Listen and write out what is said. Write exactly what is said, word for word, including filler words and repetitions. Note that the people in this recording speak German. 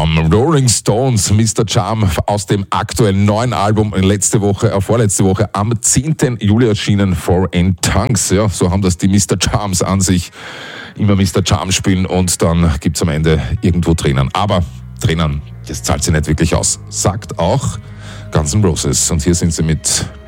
Charm. Rolling Stones, Mister Charm aus dem aktuellen neuen Album letzte Woche, äh, vorletzte Woche am zehnten Juli erschienen, For in Tongues. Ja, so haben das die Mister Charms an sich. Immer Mister Charm spielen und dann gibt's am Ende irgendwo Tränen. Aber Tränen, das zahlt sie nicht wirklich aus. Sagt auch Guns N' Roses. Und hier sind sie mit